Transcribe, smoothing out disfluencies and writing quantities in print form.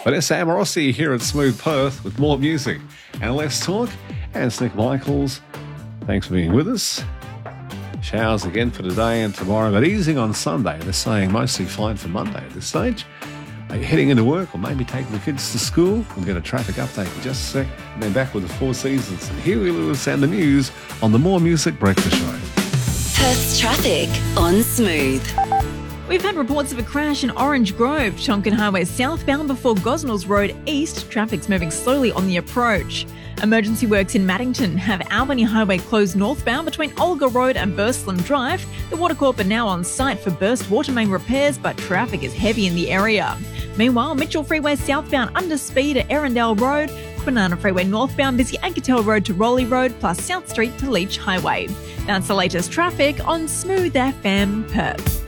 But it's Sam Rossi here at Smooth Perth with more music and less talk. And it's Nick Michaels. Thanks for being with us. Showers again for today and tomorrow, but easing on Sunday. They're saying mostly fine for Monday at this stage. Are you heading into work or maybe taking the kids to school? We'll get a traffic update in just a sec. And then back with the Four Seasons and Huey Lewis and the news on the More Music Breakfast Show. Perth's traffic on Smooth. We've had reports of a crash in Orange Grove, Tonkin Highway southbound before Gosnells Road East. Traffic's moving slowly on the approach. Emergency works in Maddington have Albany Highway closed northbound between Olga Road and Burslem Drive. The Water Corp are now on site for burst water main repairs, but traffic is heavy in the area. Meanwhile, Mitchell Freeway southbound under speed at Erindale Road, Banana Freeway northbound busy Anketel Road to Rowley Road, plus South Street to Leach Highway. That's the latest traffic on Smooth FM Perth.